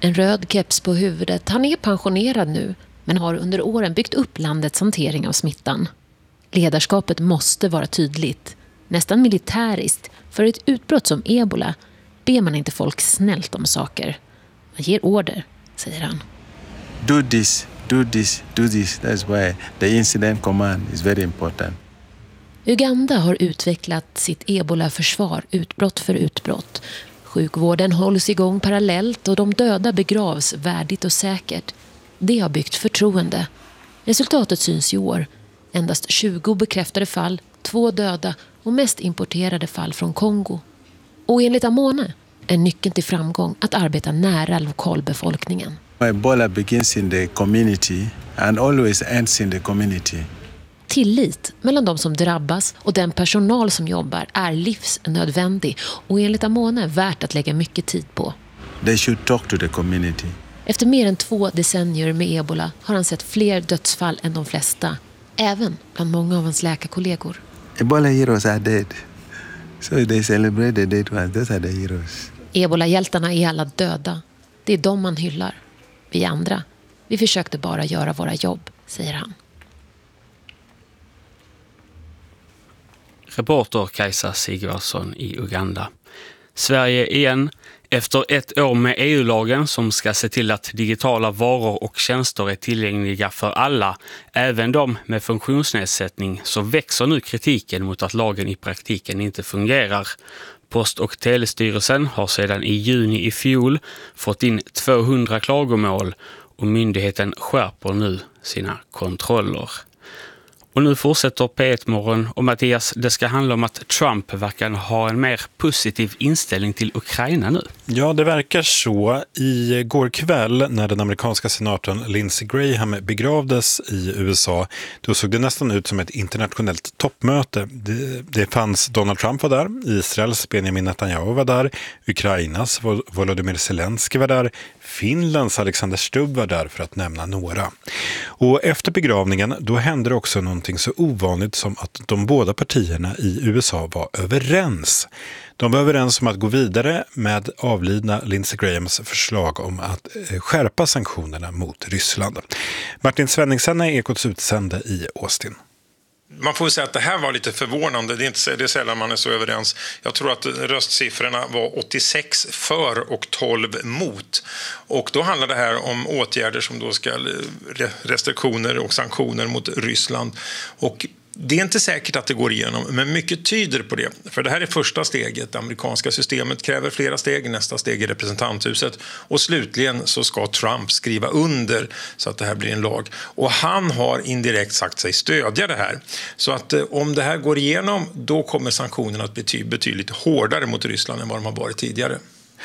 En röd keps på huvudet. Han är pensionerad nu, men har under åren byggt upp landets hantering av smittan. Ledarskapet måste vara tydligt, nästan militäriskt. För ett utbrott som ebola ber man inte folk snällt om saker. Man ger order, säger han. Do this, do this, do this. That's why the incident command is very important. Uganda har utvecklat sitt ebola-försvar utbrott för utbrott. Sjukvården hålls igång parallellt och de döda begravs värdigt och säkert. Det har byggt förtroende. Resultatet syns i år. Endast 20 bekräftade fall, 2 döda och mest importerade fall från Kongo. Och enligt Amone är nyckeln till framgång att arbeta nära lokalbefolkningen. Ebola begins in the community and always ends in the community. Tillit mellan de som drabbas och den personal som jobbar är livsnödvändig och enligt Amone värt att lägga mycket tid på. They should talk to the community. Efter mer än 2 decennier med ebola har han sett fler dödsfall än de flesta, även bland många av hans läkarkollegor. Ebola heroes are dead. So they celebrate the dead ones. Those are the heroes. Ebola-hjältarna är alla döda. Det är de man hyllar. Vi andra, vi försökte bara göra våra jobb, säger han. Reporter Kajsa Sigvardsson i Uganda. Sverige igen. Efter 1 år med EU-lagen som ska se till att digitala varor och tjänster är tillgängliga för alla, även de med funktionsnedsättning, så växer nu kritiken mot att lagen i praktiken inte fungerar. Post- och telestyrelsen har sedan i juni i fjol fått in 200 klagomål och myndigheten skärper nu sina kontroller. Och nu fortsätter P1-morgon och Mattias, det ska handla om att Trump verkar ha en mer positiv inställning till Ukraina nu. Ja, det verkar så. I går kväll när den amerikanska senatorn Lindsey Graham begravdes i USA, då såg det nästan ut som ett internationellt toppmöte. Det fanns Donald Trump var där, Israels Benjamin Netanyahu var där, Ukrainas Volodymyr Zelensky var där, Finlands Alexander Stubb var där för att nämna några. Och efter begravningen då hände det också någonting så ovanligt som att de båda partierna i USA var överens. De var överens om att gå vidare med avlidna Lindsey Grahams förslag om att skärpa sanktionerna mot Ryssland. Martin Svenningsson är Ekots utsände i Austin. Man får säga att det här var lite förvånande. Det är sällan man är så överens. Jag tror att röstsiffrorna var 86 för och 12 mot. Och då handlar det här om åtgärder som då ska restriktioner och sanktioner mot Ryssland. Och det är inte säkert att det går igenom, men mycket tyder på det. För det här är första steget. Det amerikanska systemet kräver flera steg. Nästa steg är representanthuset. Och slutligen så ska Trump skriva under så att det här blir en lag. Och han har indirekt sagt sig stödja det här. Så att om det här går igenom, då kommer sanktionerna att bli betydligt hårdare mot Ryssland än vad de har varit tidigare.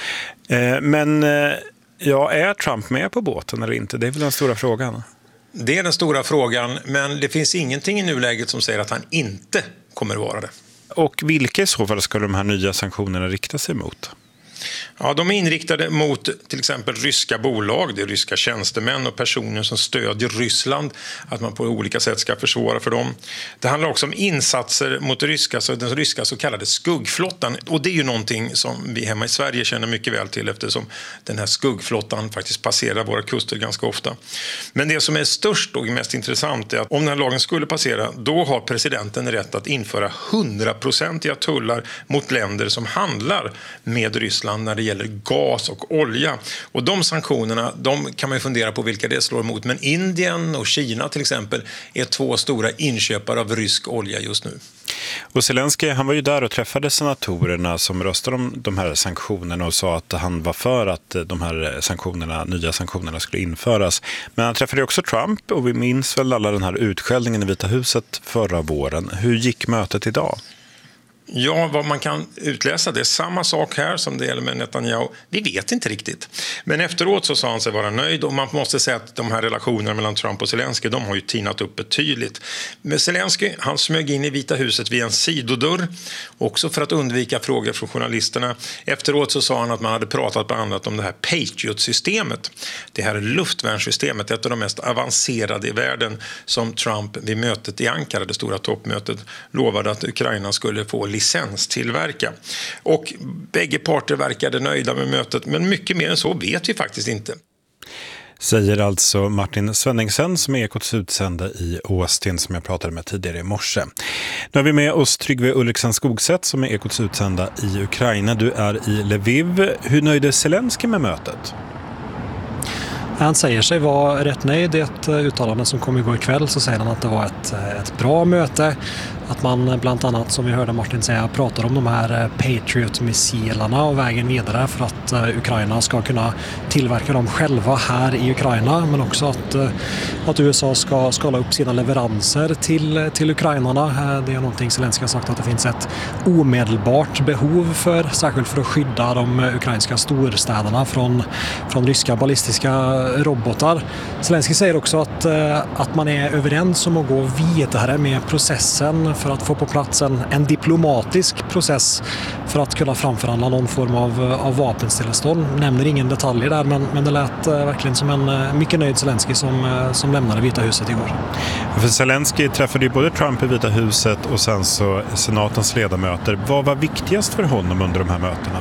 Ja, är Trump med på båten eller inte? Det är väl den stora frågan. Det är den stora frågan, men det finns ingenting i nuläget som säger att han inte kommer att vara det. Och vilka i så fall ska de här nya sanktionerna rikta sig mot? Ja, de är inriktade mot till exempel ryska bolag, det är ryska tjänstemän och personer som stödjer Ryssland, att man på olika sätt ska försvåra för dem. Det handlar också om insatser mot den ryska så kallade skuggflottan, och det är ju någonting som vi hemma i Sverige känner mycket väl till eftersom den här skuggflottan faktiskt passerar våra kuster ganska ofta. Men det som är störst och mest intressant är att om den här lagen skulle passera, då har presidenten rätt att införa 100% tullar mot länder som handlar med Ryssland när det gäller gas och olja. Och de sanktionerna, de kan man ju fundera på vilka det slår emot. Men Indien och Kina till exempel är 2 stora inköpare av rysk olja just nu. Och Zelensky, han var ju där och träffade senatorerna som röstade om de här sanktionerna och sa att han var för att de här nya sanktionerna skulle införas. Men han träffade också Trump och vi minns väl alla den här utskällningen i Vita huset förra våren. Hur gick mötet idag? Ja, vad man kan utläsa, det är samma sak här som det gäller med Netanyahu. Vi vet inte riktigt. Men efteråt så sa han sig vara nöjd och man måste säga att de här relationerna mellan Trump och Zelensky, de har ju tinat upp betydligt. Men Zelensky, han smög in i Vita huset via en sidodörr, också för att undvika frågor från journalisterna. Efteråt så sa han att man hade pratat bland annat om det här Patriot-systemet. Det här luftvärnssystemet, ett av de mest avancerade i världen, som Trump vid mötet i Ankara, det stora toppmötet, lovade att Ukraina skulle få licenstillverka. Och bägge parter verkade nöjda med mötet, men mycket mer än så vet vi faktiskt inte. Säger alltså Martin Svenningsen som är Ekots utsända i Austin som jag pratade med tidigare i morse. Nu har vi med oss Tryggve Ulriksen Skogsätt som är Ekots utsända i Ukraina. Du är i Lviv. Hur nöjd är Zelensky med mötet? Han säger sig vara rätt nöjd. I ett uttalande som kom igår kväll så säger han att det var ett bra möte. Att man bland annat, som vi hörde Martin säga, pratar om de här Patriot-missilerna och vägen vidare för att Ukraina ska kunna tillverka dem själva här i Ukraina. Men också att USA ska skala upp sina leveranser till ukrainarna. Det är någonting Zelenskyj har sagt att det finns ett omedelbart behov för, särskilt för att skydda de ukrainska storstäderna från ryska ballistiska robotar. Zelenskyj säger också att man är överens om att gå vidare med processen för att få på plats en diplomatisk process för att kunna framförhandla någon form av vapenstillestånd. Nämner ingen detaljer där, men det lät verkligen som en mycket nöjd Zelenskyj som lämnade Vita huset igår. För Zelenskyj träffade ju både Trump i Vita huset och sen så senatens ledamöter. Vad var viktigast för honom under de här mötena?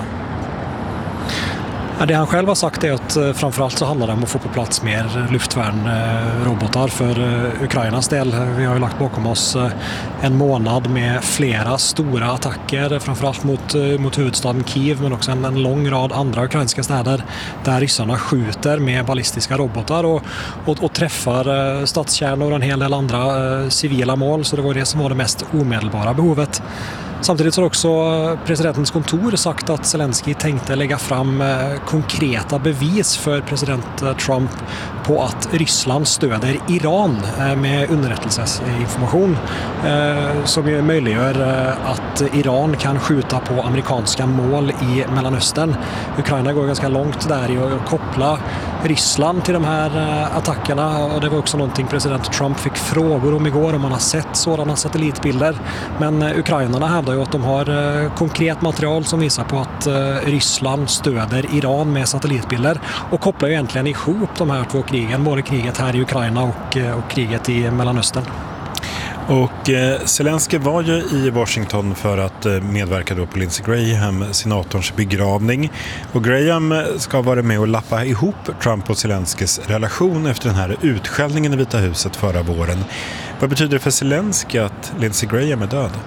Det han själv har sagt är att framförallt så handlar det om att få på plats mer luftvärnrobotar för Ukrainas del. Vi har ju lagt bakom oss en månad med flera stora attacker, framförallt mot huvudstaden Kiev, men också en lång rad andra ukrainska städer där ryssarna skjuter med ballistiska robotar och träffar stadskärnor och en hel del andra civila mål. Så det var det som var det mest omedelbara behovet. Samtidigt har också presidentens kontor sagt att Zelenskyj tänkte lägga fram konkreta bevis för president Trump på att Ryssland stöder Iran med underrättelsesinformation som möjliggör att Iran kan skjuta på amerikanska mål i Mellanöstern. Ukraina går ganska långt där i att koppla Ryssland till de här attackerna, och det var också någonting president Trump fick frågor om igår, om man har sett sådana satellitbilder. Men ukrainarna hävdar ju att de har konkret material som visar på att Ryssland stöder Iran med satellitbilder och kopplar ju egentligen ihop de här två krigen, både kriget här i Ukraina och kriget i Mellanöstern. Och Zelenskyj var ju i Washington för att medverka då på Lindsey Graham, senatorns begravning. Och Graham ska vara med och lappa ihop Trump och Zelenskys relation efter den här utskällningen i Vita huset förra våren. Vad betyder det för Zelenskyj att Lindsey Graham är död?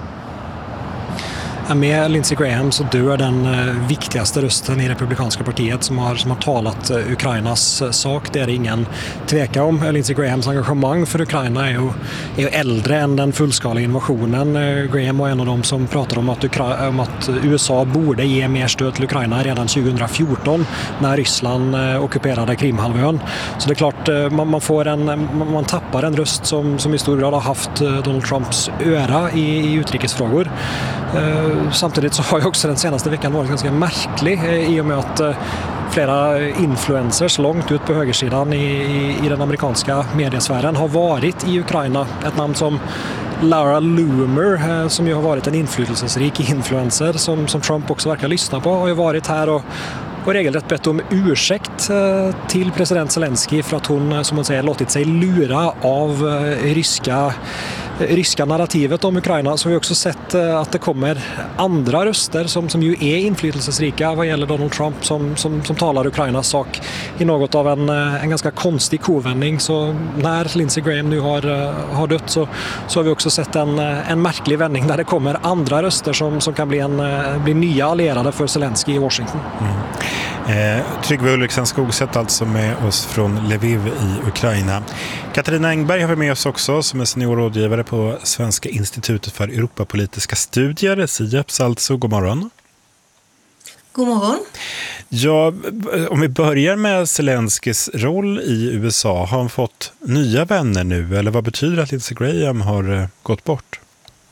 Med Lindsey Graham så dör den viktigaste rösten i Republikanska partiet som har talat Ukrainas sak. Det är det ingen tveka om. Lindsey Grahams engagemang för Ukraina är ju äldre än den fullskaliga invasionen. Graham var en av dem som pratade om att USA borde ge mer stöd till Ukraina redan 2014 när Ryssland ockuperade Krimhalvön. Så det är klart, man tappar en röst som i stor grad har haft Donald Trumps öra i utrikesfrågor. Samtidigt så har ju också den senaste veckan varit ganska märklig i och med att flera influencers långt ut på högersidan i den amerikanska mediesfären har varit i Ukraina. Ett namn som Laura Loomer, som ju har varit en inflytelserik influencer som Trump också verkar lyssna på, har ju varit här och regelrätt bett om ursäkt till president Zelenskyj för att hon, som hon säger, låtit sig lura av ryska narrativet om Ukraina. Så vi har också sett att det kommer andra röster som ju är inflytelsesrika vad gäller Donald Trump som talar Ukrainas sak i något av en ganska konstig kovändning. Så när Lindsey Graham nu har dött så har vi också sett en märklig vändning där det kommer andra röster som kan bli nya allierade för Zelenskyj i Washington. Tryggve Ulriksen Skogsätt alltså med oss från Lviv i Ukraina. Katarina Engberg har vi med oss också som är seniorrådgivare på Svenska institutet för Europapolitiska studier, SIEPS alltså. God morgon. God morgon. Ja, om vi börjar med Zelenskys roll i USA, har han fått nya vänner nu eller vad betyder att Lindsey Graham har gått bort?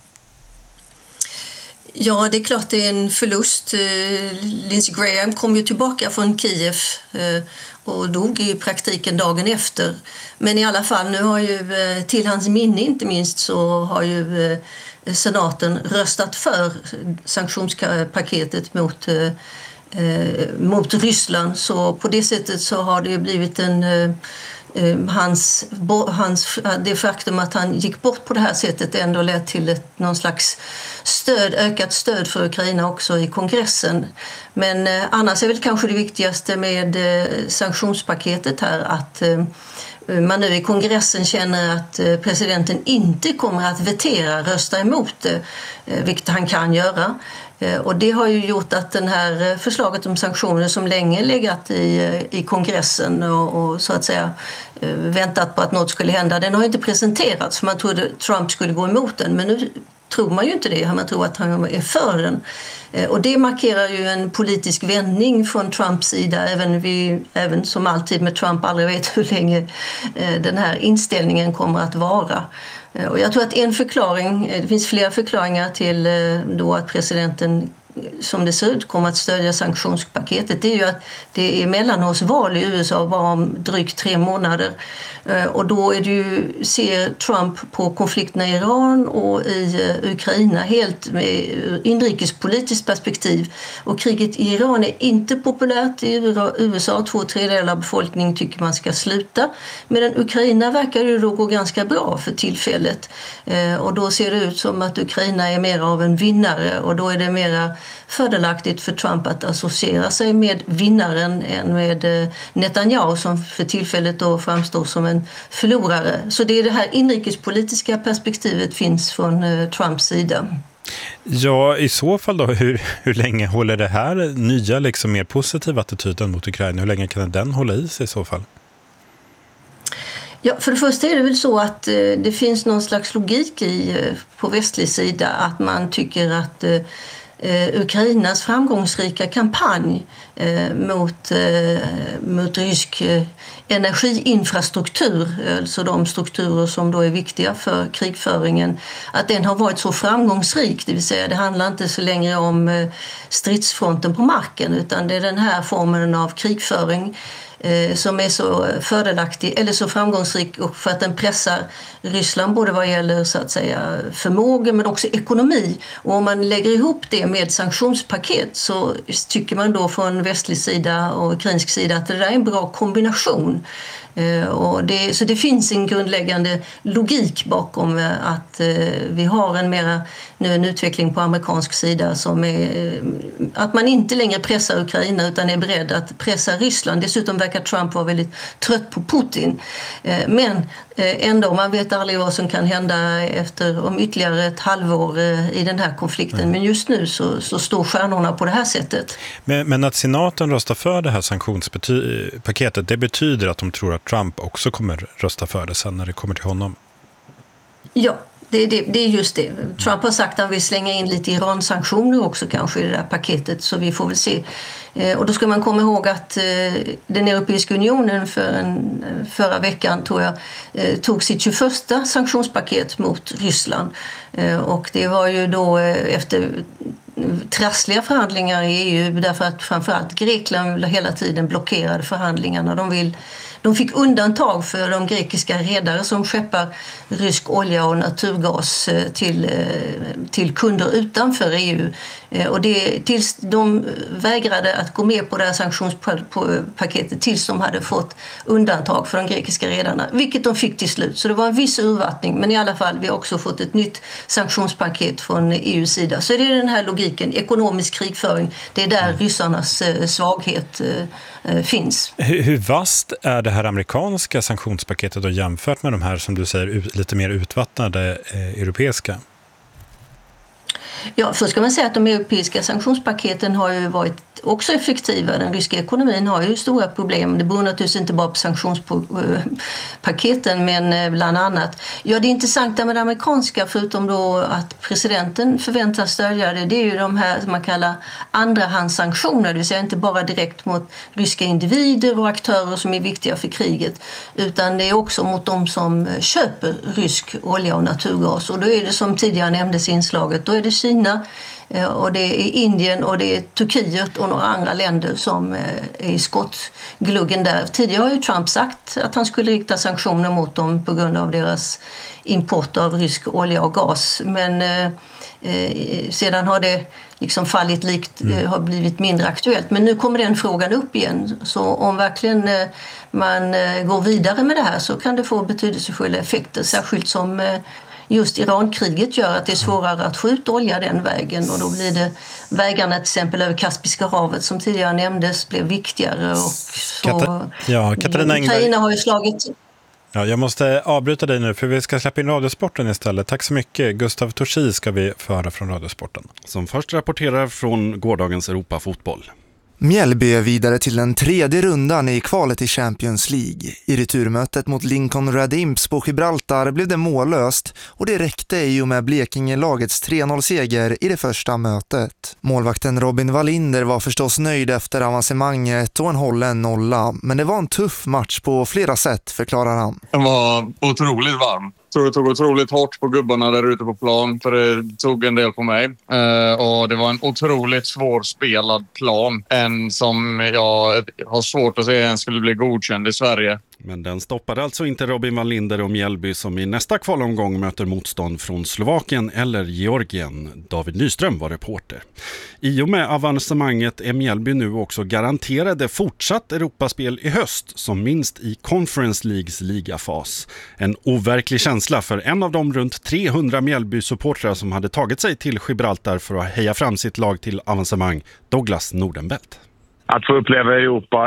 Ja, det är klart det är en förlust. Lindsey Graham kom ju tillbaka från Kiev och dog i praktiken dagen efter. Men i alla fall, nu har ju till hans minne inte minst så har ju senaten röstat för sanktionspaketet mot Ryssland. Så på det sättet så har det blivit det faktum att han gick bort på det här sättet ändå led till någon slags ökat stöd för Ukraina också i kongressen. Men annars är väl kanske det viktigaste med sanktionspaketet här att man nu i kongressen känner att presidenten inte kommer att rösta emot det, vilket han kan göra. Och det har ju gjort att den här förslaget om sanktioner som länge legat i kongressen och så att säga väntat på att något skulle hända, den har inte presenterats för man trodde Trump skulle gå emot den, men nu tror man ju inte det, man tror att han är för den. Och det markerar ju en politisk vändning från Trumps sida, även som alltid med Trump aldrig vet hur länge den här inställningen kommer att vara. Och jag tror att det finns flera förklaringar till då att presidenten som det ser ut kommer att stödja sanktionspaketet. Det är ju att det är mellanårsval i USA bara om drygt 3 månader. Och då ser Trump på konflikterna i Iran och i Ukraina helt med inrikespolitiskt perspektiv. Och kriget i Iran är inte populärt i USA. 2/3 av befolkningen tycker man ska sluta. Medan Ukraina verkar ju då gå ganska bra för tillfället. Och då ser det ut som att Ukraina är mer av en vinnare och då är det mera fördelaktigt för Trump att associera sig med vinnaren än med Netanyahu som för tillfället då framstår som en förlorare. Så det är det här inrikespolitiska perspektivet finns från Trumps sida. Ja, i så fall då, hur länge håller det här nya liksom mer positiva attityden mot Ukraina, hur länge kan den hålla i sig i så fall? Ja, för det första är det väl så att det finns någon slags logik på västlig sida att man tycker att Ukrainas framgångsrika kampanj mot rysk energiinfrastruktur, alltså de strukturer som då är viktiga för krigföringen, att den har varit så framgångsrik, det vill säga det handlar inte så längre om stridsfronten på marken utan det är den här formen av krigföring som är så fördelaktig eller så framgångsrik och för att den pressar Ryssland både vad gäller så att säga förmåga men också ekonomi. Och om man lägger ihop det med sanktionspaket så tycker man då från västlig sida och ukrainsk sida att det där är en bra kombination. Så det finns en grundläggande logik bakom att vi har en utveckling på amerikansk sida som är att man inte längre pressar Ukraina utan är beredd att pressa Ryssland. Dessutom verkar Trump vara väldigt trött på Putin. Men ändå, man vet aldrig vad som kan hända om ytterligare ett halvår i den här konflikten. Men just nu så står stjärnorna på det här sättet. Men att senaten röstar för det här sanktionspaketet, det betyder att de tror att Trump också kommer rösta för det sen när det kommer till honom? Ja, det är just det. Trump har sagt att han vill slänga in lite Iran-sanktioner också kanske i det där paketet, så vi får väl se. Och då ska man komma ihåg att den Europeiska unionen förra veckan tror jag tog sitt 21:a sanktionspaket mot Ryssland. Och det var ju då efter trassliga förhandlingar i EU därför att framförallt Grekland hela tiden blockerade förhandlingarna. De fick undantag för de grekiska redare som skeppar rysk olja och naturgas till kunder utanför EU. Och tills de vägrade att gå med på det här sanktionspaketet tills de hade fått undantag för de grekiska redarna, vilket de fick till slut. Så det var en viss urvattning, men i alla fall vi har också fått ett nytt sanktionspaket från EUs sida. Så det är den här logiken, ekonomisk krigföring, det är där ryssarnas svaghet finns. Hur vast är det här amerikanska sanktionspaketet då jämfört med de här som du säger lite mer utvattnade europeiska? Ja, först ska man säga att de europeiska sanktionspaketen har ju varit också effektiva. Den ryska ekonomin har ju stora problem. Det beror naturligtvis inte bara på sanktionspaketen men bland annat. Ja, det intressanta med det amerikanska, förutom då att presidenten förväntas stödja det är ju de här som man kallar andrahandssanktioner. Det vill säga inte bara direkt mot ryska individer och aktörer som är viktiga för kriget, utan det är också mot de som köper rysk olja och naturgas. Och då är det som tidigare nämndes i inslaget, då är det Kina, och det är Indien och det är Turkiet och några andra länder som är i skottgluggen där. Tidigare har ju Trump sagt att han skulle rikta sanktioner mot dem på grund av deras import av rysk olja och gas. Men Sedan har det liksom fallit har blivit mindre aktuellt. Men nu kommer den frågan upp igen. Så om verkligen man går vidare med det här så kan det få betydelsefulla effekter. Särskilt som just Irankriget gör att det är svårare att skjuta olja den vägen. Och då blir det vägarna till exempel över Kaspiska havet som tidigare nämndes blir viktigare. Och så, Katarina Ukraina har ju slagit... Ja, jag måste avbryta dig nu för vi ska släppa in Radiosporten istället. Tack så mycket. Gustav Torsi ska vi föra från Radiosporten. Som först rapporterar från gårdagens Europafotboll. Mjällby är vidare till den tredje rundan i kvalet i Champions League. I returmötet mot Lincoln Red Imps på Gibraltar blev det mållöst och det räckte i och med Blekinge-lagets 3-0-seger i det första mötet. Målvakten Robin Wallinder var förstås nöjd efter avancemanget och en hållen nolla, men det var en tuff match på flera sätt, förklarar han. Den var otroligt varm. Jag tror det tog otroligt hårt på gubbarna där ute på plan, för det tog en del på mig. Och det var en otroligt svårspelad plan. En som jag har svårt att se skulle bli godkänd i Sverige. Men den stoppade alltså inte Robin Wallinder och Mjällby som i nästa kvalomgång möter motstånd från Slovakien eller Georgien. David Nyström var reporter. I och med avancemanget är Mjällby nu också garanterade fortsatt Europaspel i höst, som minst i Conference Leagues ligafas. En overklig känsla för en av de runt 300 Mjällby-supportrar som hade tagit sig till Gibraltar för att heja fram sitt lag till avancemang, Douglas Nordenbelt. Att få uppleva Europa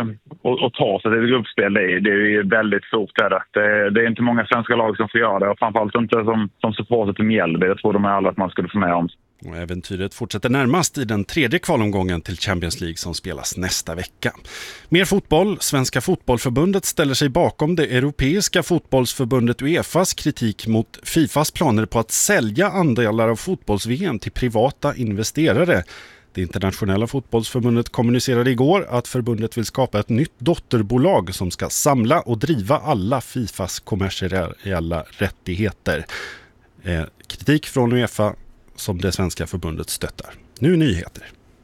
och ta sig till gruppspel, det är ju väldigt stort. Det är inte många svenska lag som får göra det, och framförallt inte som supporter till Mjällby. Jag tror de är alla att man skulle få med om. Och äventyret fortsätter närmast i den tredje kvalomgången till Champions League som spelas nästa vecka. Mer fotboll. Svenska fotbollförbundet ställer sig bakom det europeiska fotbollsförbundet UEFAs kritik mot FIFAs planer på att sälja andelar av fotbolls-VM till privata investerare. Det internationella fotbollsförbundet kommunicerade igår att förbundet vill skapa ett nytt dotterbolag som ska samla och driva alla FIFAs kommersiella rättigheter. Kritik från UEFA som det svenska förbundet stöttar. Nu nyheter.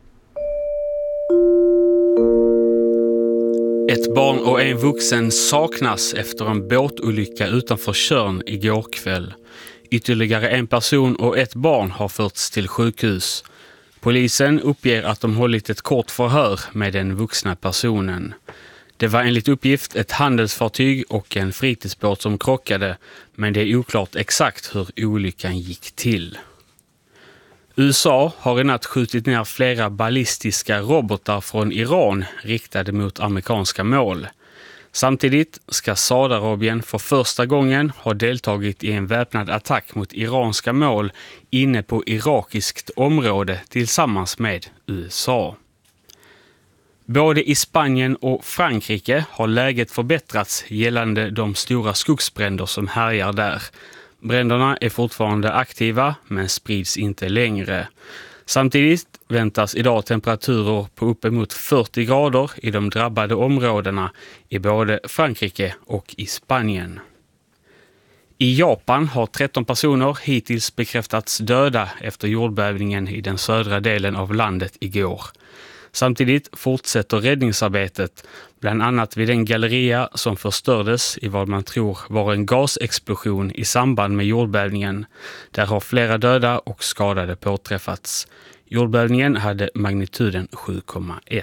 Ett barn och en vuxen saknas efter en båtolycka utanför Tjörn igår kväll. Ytterligare en person och ett barn har förts till sjukhus. Polisen uppger att de hållit ett kort förhör med den vuxna personen. Det var enligt uppgift ett handelsfartyg och en fritidsbåt som krockade, men det är oklart exakt hur olyckan gick till. USA har i natt skjutit ner flera ballistiska robotar från Iran riktade mot amerikanska mål. Samtidigt ska Saudiarabien för första gången ha deltagit i en väpnad attack mot iranska mål inne på irakiskt område tillsammans med USA. Både i Spanien och Frankrike har läget förbättrats gällande de stora skogsbränder som härjar där. Bränderna är fortfarande aktiva men sprids inte längre. Samtidigt väntas idag temperaturer på uppemot 40 grader i de drabbade områdena i både Frankrike och i Spanien. I Japan har 13 personer hittills bekräftats döda efter jordbävningen i den södra delen av landet igår. Samtidigt fortsätter räddningsarbetet, bland annat vid den galleria som förstördes i vad man tror var en gasexplosion i samband med jordbävningen. Där har flera döda och skadade påträffats. Jordbävningen hade magnituden 7,1.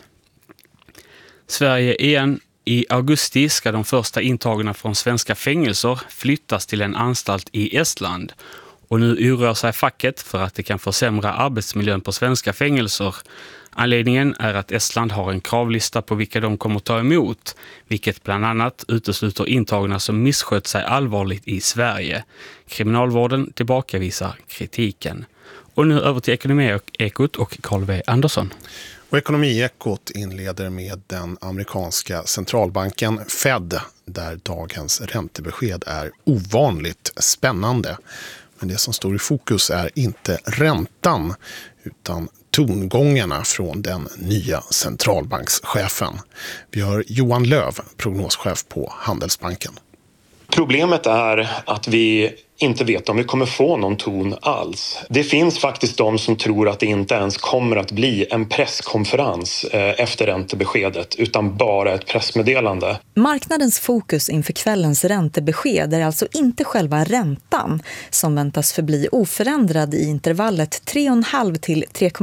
Sverige igen. I augusti ska de första intagna från svenska fängelser flyttas till en anstalt i Estland. Och nu oroar sig facket för att det kan försämra arbetsmiljön på svenska fängelser. Anledningen är att Estland har en kravlista på vilka de kommer ta emot, vilket bland annat utesluter intagna som misskött sig allvarligt i Sverige. Kriminalvården tillbakavisar kritiken. Och nu över till Ekonomiekot och Carl V. Andersson. Och Ekonomiekot inleder med den amerikanska centralbanken Fed, där dagens räntebesked är ovanligt spännande. Men det som står i fokus är inte räntan utan tongångarna från den nya centralbankschefen. Vi har Johan Löv, prognoschef på Handelsbanken. Problemet är att vi inte vet om vi kommer få någon ton alls. Det finns faktiskt de som tror att det inte ens kommer att bli en presskonferens efter räntebeskedet utan bara ett pressmeddelande. Marknadens fokus inför kvällens räntebesked är alltså inte själva räntan som väntas förbli oförändrad i intervallet 3,5 till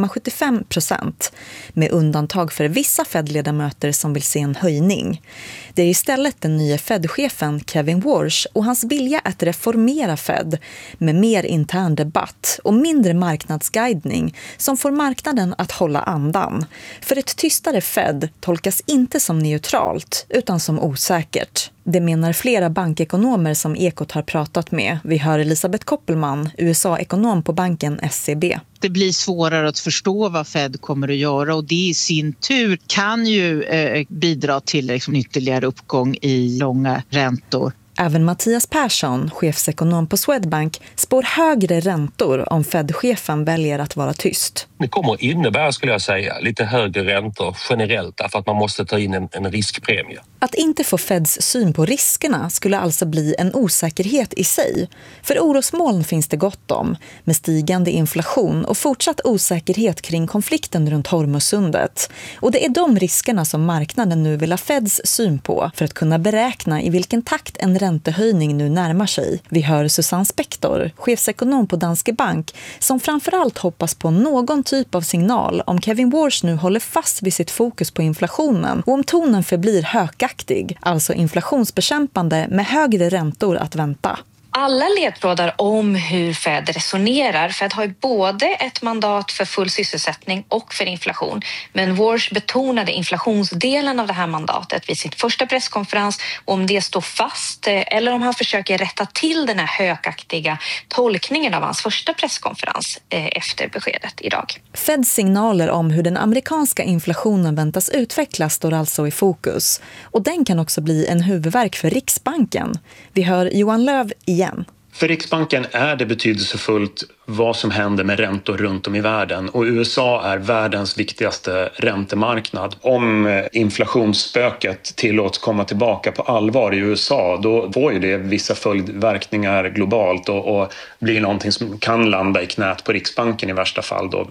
3,75%, med undantag för vissa Fed-ledamöter som vill se en höjning. Det är istället den nya Fed-chefen Kevin Warsh och hans vilja att reformera Fed med mer intern debatt och mindre marknadsguidning som får marknaden att hålla andan. För ett tystare Fed tolkas inte som neutralt utan som osäkert. Det menar flera bankekonomer som Ekot har pratat med. Vi hör Elisabeth Koppelman, USA-ekonom på banken SCB. Det blir svårare att förstå vad Fed kommer att göra och det i sin tur kan ju bidra till ytterligare uppgång i långa räntor. Även Mattias Persson, chefsekonom på Swedbank, spår högre räntor om Fed-chefen väljer att vara tyst. Det kommer att innebära, skulle jag säga, lite högre räntor generellt därför att man måste ta in en riskpremie. Att inte få Feds syn på riskerna skulle alltså bli en osäkerhet i sig. För orosmoln finns det gott om, med stigande inflation och fortsatt osäkerhet kring konflikten runt Hormuzsundet. Och det är de riskerna som marknaden nu vill ha Feds syn på för att kunna beräkna i vilken takt en räntehöjning nu närmar sig. Vi hör Susanne Spektor, chefsekonom på Danske Bank, som framförallt hoppas på någon typ av signal om Kevin Warsh nu håller fast vid sitt fokus på inflationen och om tonen förblir hökaktig, alltså inflationsbekämpande med högre räntor att vänta. Alla ledtrådar om hur Fed resonerar. Fed har ju både ett mandat för full sysselsättning och för inflation. Men Warsh betonade inflationsdelen av det här mandatet vid sin första presskonferens. Om det står fast eller om han försöker rätta till den här hökaktiga tolkningen av hans första presskonferens efter beskedet idag. Feds signaler om hur den amerikanska inflationen väntas utvecklas står alltså i fokus. Och den kan också bli en huvudvärk för Riksbanken. Vi hör Johan Löv igen. För Riksbanken är det betydelsefullt vad som händer med räntor runt om i världen och USA är världens viktigaste räntemarknad. Om inflationsspöket tillåts komma tillbaka på allvar i USA då får ju det vissa följdverkningar globalt och blir någonting som kan landa i knät på Riksbanken i värsta fall då.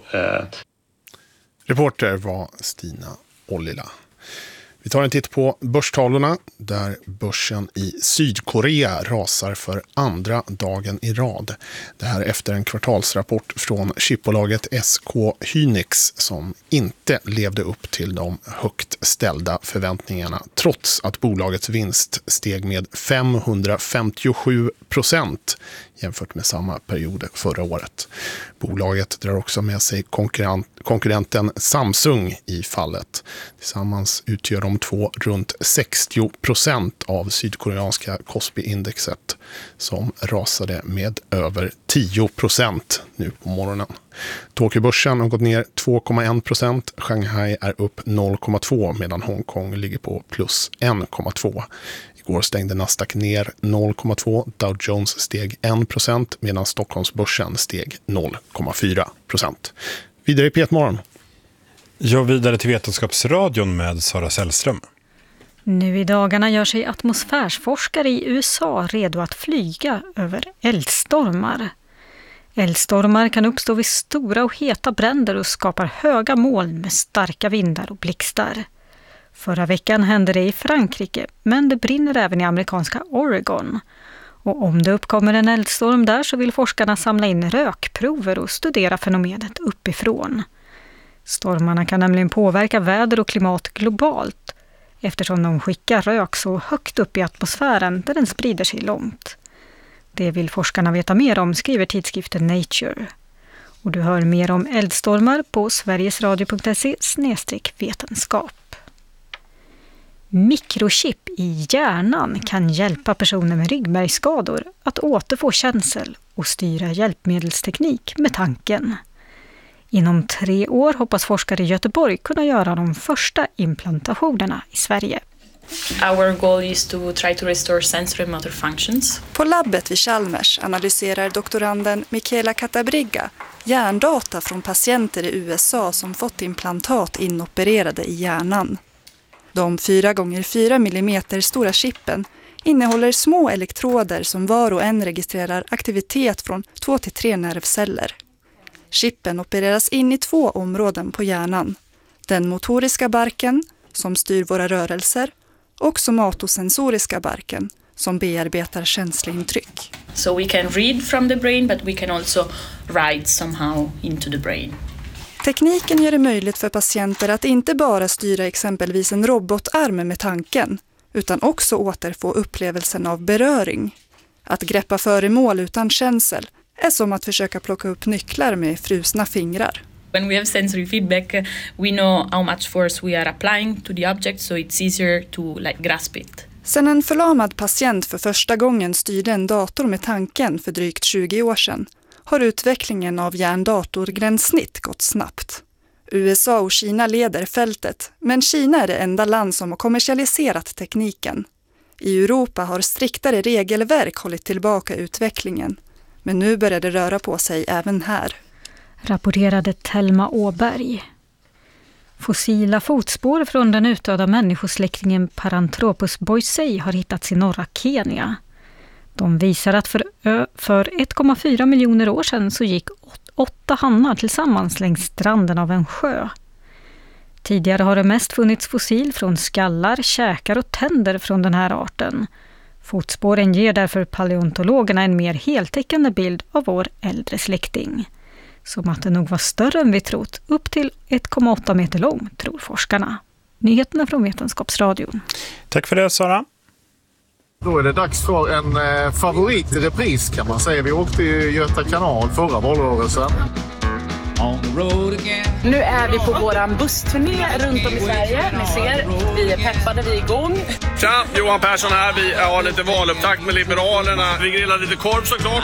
Reporter var Stina Ollila. Vi tar en titt på börstavlorna där börsen i Sydkorea rasar för andra dagen i rad. Det här efter en kvartalsrapport från chipbolaget SK Hynix som inte levde upp till de högt ställda förväntningarna trots att bolagets vinst steg med 557% jämfört med samma period förra året. Bolaget drar också med sig konkurrenten Samsung i fallet. Tillsammans utgör de två runt 60% av sydkoreanska Kospi-indexet som rasade med över 10% nu på morgonen. Tokyobörsen har gått ner 2,1%, Shanghai är upp 0,2% medan Hongkong ligger på plus 1,2%. Igår stängde Nasdaq ner 0,2%, Dow Jones steg 1% medan Stockholmsbörsen steg 0,4%. Vidare i P1-morgon. Ja, vidare till Vetenskapsradion med Sara Sällström. Nu i dagarna gör sig atmosfärsforskare i USA redo att flyga över eldstormar. Eldstormar kan uppstå vid stora och heta bränder och skapar höga moln med starka vindar och blixtar. Förra veckan hände det i Frankrike, men det brinner även i amerikanska Oregon. Och om det uppkommer en eldstorm där så vill forskarna samla in rökprover och studera fenomenet uppifrån. Stormarna kan nämligen påverka väder och klimat globalt eftersom de skickar rök så högt upp i atmosfären där den sprider sig långt. Det vill forskarna veta mer om, skriver tidskriften Nature. Och du hör mer om eldstormar på sverigesradio.se/vetenskap. Mikrochip i hjärnan kan hjälpa personer med ryggmärgsskador att återfå känsel och styra hjälpmedelsteknik med tanken. Inom 3 år hoppas forskare i Göteborg kunna göra de första implantationerna i Sverige. Our goal is to try to restore sensory motor functions. På labbet vid Chalmers analyserar doktoranden Michaela Catabriga hjärndata från patienter i USA som fått implantat inopererade i hjärnan. De 4x4 mm stora chippen innehåller små elektroder som var och en registrerar aktivitet från 2 till 3 nervceller. Chippen opereras in i 2 områden på hjärnan. Den motoriska barken, som styr våra rörelser, och somatosensoriska barken, som bearbetar känslointryck. So we can read from the brain, but we can also write somehow into the brain. Tekniken gör det möjligt för patienter att inte bara styra exempelvis en robotarm med tanken, utan också återfå upplevelsen av beröring. Att greppa föremål utan känsel är som att försöka plocka upp nycklar med frusna fingrar. When we have sensory feedback, we know how much force we are applying to the object, so it's easier to grasp it. Sen en förlamad patient för första gången styrde en dator med tanken för drygt 20 år sedan har utvecklingen av hjärndatorgränssnitt gått snabbt. USA och Kina leder fältet, men Kina är det enda land som har kommersialiserat tekniken. I Europa har striktare regelverk hållit tillbaka utvecklingen, men nu börjar det röra på sig även här. Rapporterade Thelma Åberg. Fossila fotspår från den utdöda människosläktingen Paranthropus boisei har hittats i norra Kenya. De visar att för 1,4 miljoner år sedan så gick 8 hannar tillsammans längs stranden av en sjö. Tidigare har det mest funnits fossil från skallar, käkar och tänder från den här arten. Fotspåren ger därför paleontologerna en mer heltäckande bild av vår äldre släkting. Som att det nog var större än vi trott, upp till 1,8 meter lång, tror forskarna. Nyheterna från Vetenskapsradion. Tack för det, Sara. Då är det dags för en favorit i repris kan man säga. Vi åkte i Göta kanal förra valrörelsen. Nu är vi på våran bussturné runt om i Sverige. Ni ser, vi är peppade, vi är igång. Tja, Johan Persson här. Vi har lite valupptakt med Liberalerna. Vi grillar lite korv såklart.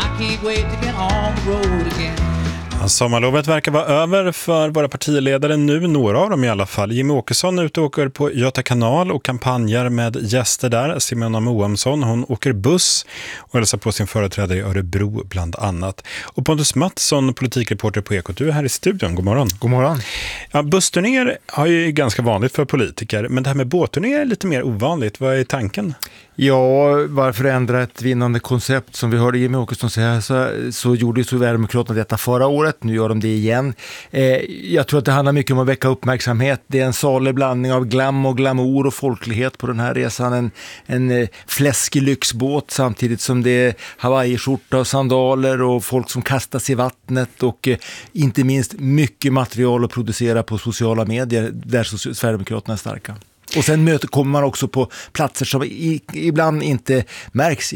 Sommarlovet verkar vara över för våra partiledare nu, några av dem i alla fall. Jimmy Åkesson är ute och åker på Göta kanal och kampanjar med gäster där. Simona Moamsson, hon åker buss och hälsar på sin företrädare i Örebro bland annat. Och Pontus Mattsson, politikreporter på Ekot, du är här i studion. God morgon. God morgon. Ja, bussturnéer är ju ganska vanligt för politiker, men det här med båtturnéer är lite mer ovanligt. Vad är tanken? Ja, varför ändra ett vinnande koncept? Som vi hörde Jimmy Åkesson säga så gjorde ju Sverigedemokraterna detta förra året. Nu gör de det igen. Jag tror att det handlar mycket om att väcka uppmärksamhet. Det är en salig blandning av glam och glamour och folklighet på den här resan. En fläskig lyxbåt samtidigt som det är Hawaii-skjorta och sandaler och folk som kastas i vattnet och inte minst mycket material att producera på sociala medier där Sverigedemokraterna är starka. Och sen kommer man också på platser som ibland inte märks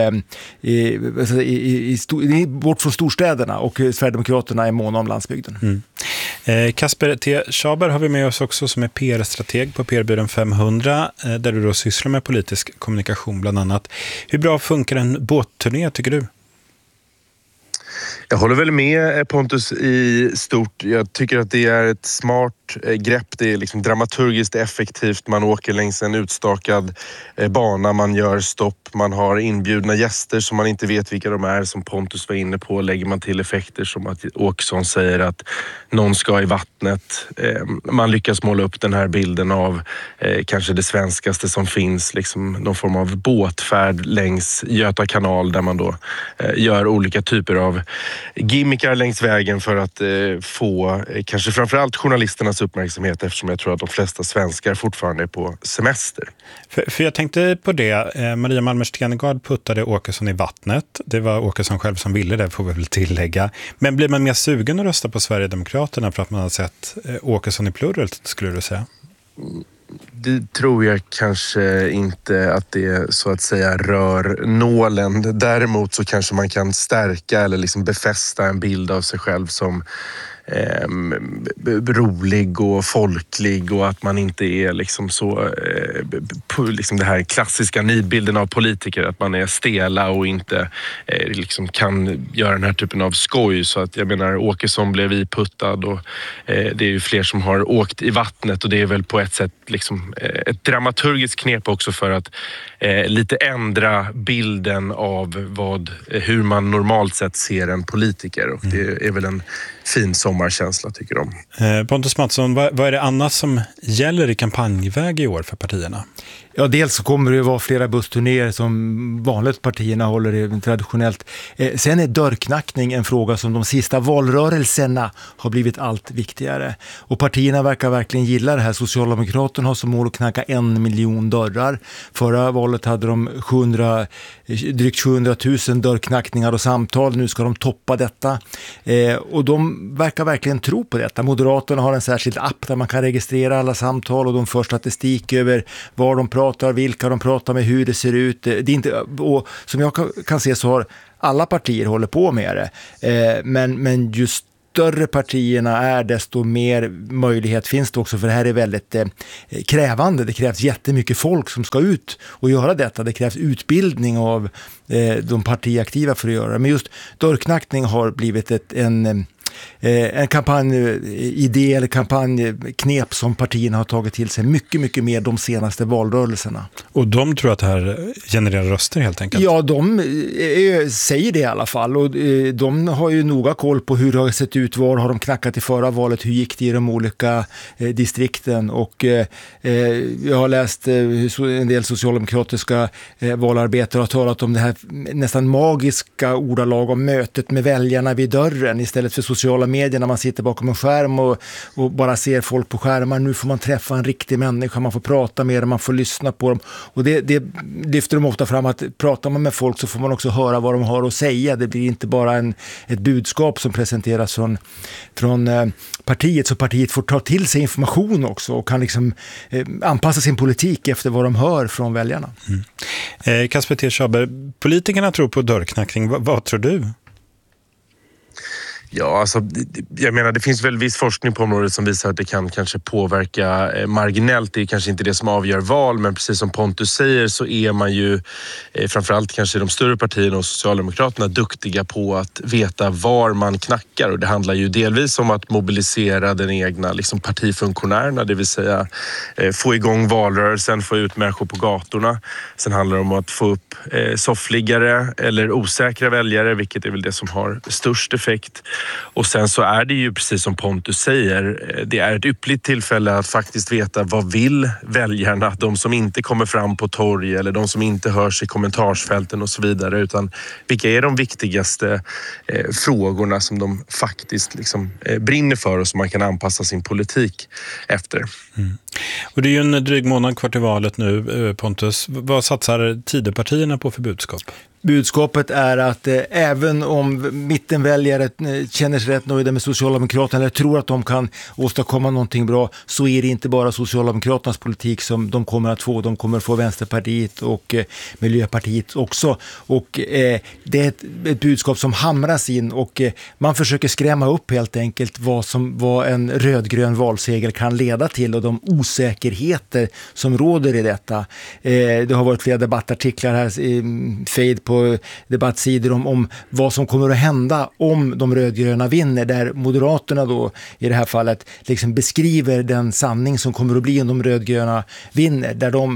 bort från storstäderna, och Sverigedemokraterna är måna om landsbygden. Kasper T. Schaber har vi med oss också, som är PR-strateg på PR-byrån 500, där du då sysslar med politisk kommunikation bland annat. Hur bra funkar en båtturné tycker du? Jag håller väl med Pontus i stort. Jag tycker att det är ett smart grepp. Det är liksom dramaturgiskt effektivt. Man åker längs en utstakad bana, man gör stopp, man har inbjudna gäster som man inte vet vilka de är. Som Pontus var inne på lägger man till effekter som att Åkesson säger att någon ska i vattnet. Man lyckas måla upp den här bilden av kanske det svenskaste som finns, liksom någon form av båtfärd längs Göta kanal där man då gör olika typer av gimmickar längs vägen för att få kanske framförallt journalisternas uppmärksamhet, eftersom jag tror att de flesta svenskar fortfarande är på semester. För jag tänkte på det, Maria Malmer Stenergard puttade Åkesson i vattnet. Det var Åkesson själv som ville det, får vi väl tillägga. Men blir man mer sugen att rösta på Sverigedemokraterna för att man har sett Åkesson i plurret, skulle du säga? Det tror jag kanske inte att det så att säga rör nålen. Däremot så kanske man kan stärka eller liksom befästa en bild av sig själv som rolig och folklig, och att man inte är liksom så liksom det här klassiska nidbilden av politiker, att man är stela och inte liksom kan göra den här typen av skoj. Så att jag menar, Åkesson blev iputtad och det är ju fler som har åkt i vattnet, och det är väl på ett sätt liksom ett dramaturgiskt knep också för att lite ändra bilden av hur man normalt sett ser en politiker, och det är väl en fin sommarkänsla tycker de. Pontus Mattsson, vad är det annars som gäller i kampanjväg i år för partierna? Ja, dels så kommer det vara flera bussturnéer som vanligt partierna håller traditionellt. Sen är dörrknackning en fråga som de sista valrörelserna har blivit allt viktigare. Och partierna verkar verkligen gilla det här. Socialdemokraterna har som mål att knacka 1 miljon dörrar. Förra valet hade de drygt 700 000 dörrknackningar och samtal. Nu ska de toppa detta. Och de verkar verkligen tro på detta. Moderaterna har en särskild app där man kan registrera alla samtal och de för statistik över var de pratar, vilka de pratar med, hur det ser ut. Det är inte, och som jag kan se så har alla partier håller på med det. Men ju större partierna är, desto mer möjlighet finns det också, för det här är väldigt krävande. Det krävs jättemycket folk som ska ut och göra detta. Det krävs utbildning av de partiaktiva för att göra det. Men just dörrknackning har blivit en kampanjidé eller kampanjknep som partierna har tagit till sig mycket, mycket mer de senaste valrörelserna. Och de tror att det här genererar röster helt enkelt? Ja, de säger det i alla fall. Och de har ju noga koll på hur det har sett ut, var har de knackat i förra valet, hur gick det i de olika distrikten. Och jag har läst en del socialdemokratiska valarbetare har talat om det här nästan magiska ordalag om mötet med väljarna vid dörren istället för sociala medier när man sitter bakom en skärm och bara ser folk på skärmar. Nu får man träffa en riktig människa, man får prata med dem, man får lyssna på dem. Och det lyfter de ofta fram, att pratar man med folk så får man också höra vad de har att säga. Det blir inte bara ett budskap som presenteras från partiet, så partiet får ta till sig information också och kan liksom anpassa sin politik efter vad de hör från väljarna. Kasper T. Schaber, politikerna tror på dörrknackning. Vad tror du? Ja, alltså, jag menar det finns väl viss forskning på området som visar att det kan kanske påverka marginellt. Det är kanske inte det som avgör val, men precis som Pontus säger så är man ju framförallt kanske de större partierna och Socialdemokraterna duktiga på att veta var man knackar, och det handlar ju delvis om att mobilisera den egna liksom, partifunktionärerna, det vill säga få igång valrörelsen, få ut människor på gatorna. Sen handlar det om att få upp soffliggare eller osäkra väljare, vilket är väl det som har störst effekt. Och sen så är det ju precis som Pontus säger, det är ett yppligt tillfälle att faktiskt veta vad vill väljarna, de som inte kommer fram på torg eller de som inte hörs i kommentarsfälten och så vidare, utan vilka är de viktigaste frågorna som de faktiskt liksom, brinner för och som man kan anpassa sin politik efter. Och det är ju en dryg månad kvar till valet nu, Pontus. Vad satsar Tidöpartierna på för budskap? Budskapet är att även om mittenväljare känner sig rätt nöjda med Socialdemokraterna eller tror att de kan åstadkomma någonting bra, så är det inte bara Socialdemokraternas politik som de kommer att få. De kommer att få Vänsterpartiet och Miljöpartiet också. Och det är ett budskap som hamras in, och man försöker skrämma upp helt enkelt vad en rödgrön valseger kan leda till och de osäkerheter som råder i detta. Det har varit flera debattartiklar här i Fejd på debattsidor om vad som kommer att hända om de rödgröna vinner, där Moderaterna då i det här fallet liksom beskriver den sanning som kommer att bli om de rödgröna vinner,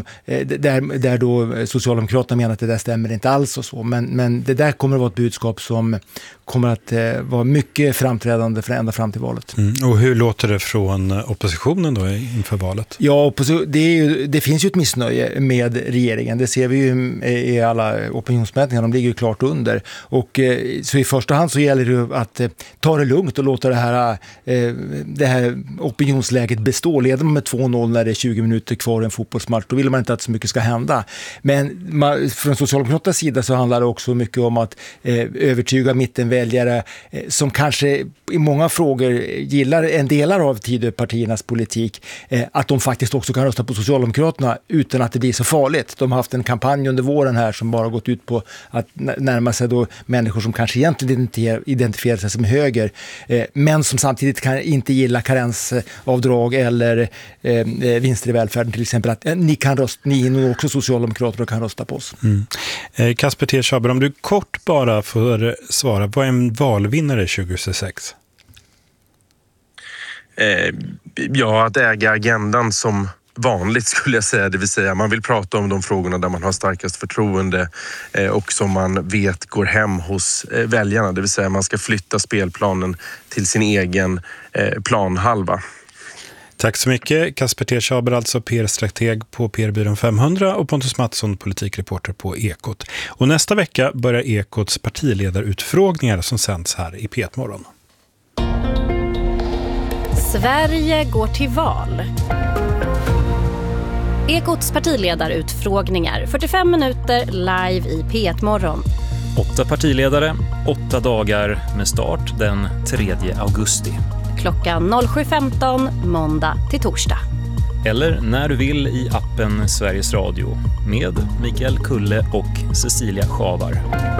där då Socialdemokraterna menar att det där stämmer inte alls och så, men det där kommer att vara ett budskap som kommer att vara mycket framträdande ända fram till valet. Och hur låter det från oppositionen då inför valet? Ja, det finns ju ett missnöje med regeringen. Det ser vi ju i alla opinionsmätningar. De ligger ju klart under. Och så i första hand så gäller det att ta det lugnt och låta det här opinionsläget bestå. Leder man med 2-0 när det är 20 minuter kvar i en fotbollsmatch, då vill man inte att så mycket ska hända. Men från Socialdemokraternas sida så handlar det också mycket om att övertyga mittenväljare som kanske i många frågor gillar en delar av Tidöpartiernas politik, att de faktiskt också kan rösta på Socialdemokraterna utan att det blir så farligt. De har haft en kampanj under våren här som bara gått ut på att närma sig då människor som kanske egentligen identifierar sig som höger, men som samtidigt inte gilla karensavdrag eller vinster i välfärden, till exempel, att ni är nog också socialdemokrater och kan rösta på oss. Kasper T. Schaber, om du kort bara får svara, vad är en valvinnare 2026? Ja, att äga agendan som vanligt skulle jag säga. Det vill säga man vill prata om de frågorna där man har starkast förtroende och som man vet går hem hos väljarna. Det vill säga man ska flytta spelplanen till sin egen planhalva. Tack så mycket. Kasper T. Schaber, alltså PR-strateg på PR-byrån 500 och Pontus Mattsson, politikreporter på Ekot. Och nästa vecka börjar Ekots partiledarutfrågningar som sänds här i P1 Morgon. Sverige går till val. Ekots partiledarutfrågningar, 45 minuter live i P1 Morgon. 8 partiledare, 8 dagar med start den 3 augusti. Klockan 07.15, måndag till torsdag. Eller när du vill i appen Sveriges Radio med Mikael Kulle och Cecilia Schavar.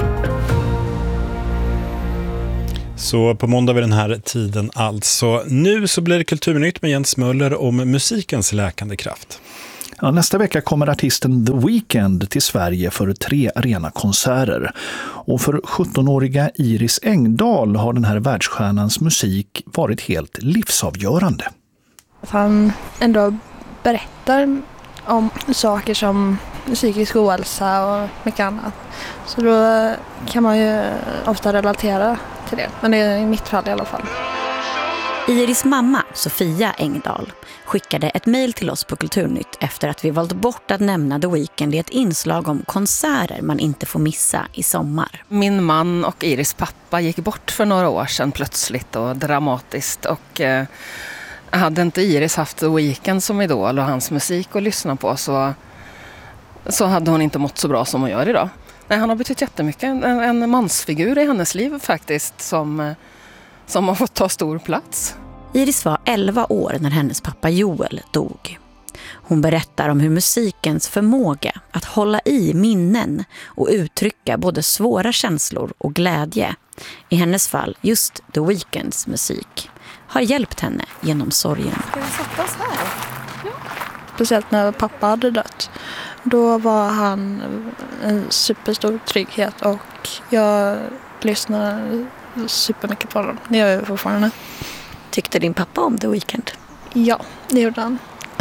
Så på måndag vid den här tiden alltså. Nu så blir det Kulturnytt med Jens Möller om musikens läkande kraft. Ja, nästa vecka kommer artisten The Weeknd till Sverige för 3 arenakonserter. Och för 17-åriga Iris Engdahl har den här världsstjärnans musik varit helt livsavgörande. Han ändå berättar om saker som psykisk ohälsa och mycket annat. Så då kan man ju ofta relatera till det. Men det är i mitt fall i alla fall. Iris mamma, Sofia Engdahl, skickade ett mejl till oss på Kulturnytt efter att vi valt bort att nämna The Weeknd i ett inslag om konserter man inte får missa i sommar. Min man och Iris pappa gick bort för några år sedan plötsligt och dramatiskt. Och hade inte Iris haft The Weeknd som idol och hans musik att lyssna på så hade hon inte mått så bra som hon gör idag. Nej, han har betytt jättemycket. En mansfigur i hennes liv faktiskt som har fått ta stor plats. Iris var 11 år när hennes pappa Joel dog. Hon berättar om hur musikens förmåga att hålla i minnen och uttrycka både svåra känslor och glädje, i hennes fall just The Weeknds musik, har hjälpt henne genom sorgen. Ska vi sätta oss här? Ja. Speciellt när pappa hade dött. Då var han en superstor trygghet och jag lyssnade supermycket på dem. Det gör jag fortfarande. Tyckte din pappa om The Weeknd? Ja, det gjorde han.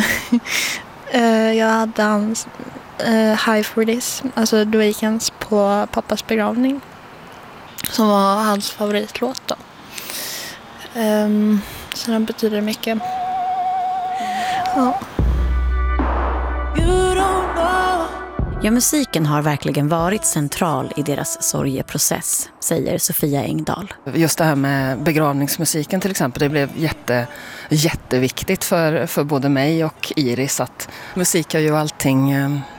Jag hade hans High for This, alltså The Weeknds på pappas begravning. Som var hans favoritlåt då. Så den betyder mycket. Ja. Ja, musiken har verkligen varit central i deras sorgeprocess, säger Sofia Engdahl. Just det här med begravningsmusiken till exempel, det blev jätteviktigt för både mig och Iris att musik är ju allting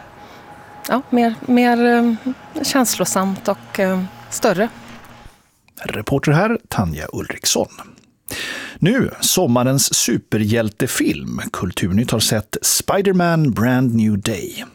mer känslosamt och större. Reporter här, Tanja Ulriksson. Nu, sommarens superhjältefilm. Kulturnytt har sett Spider-Man Brand New Day.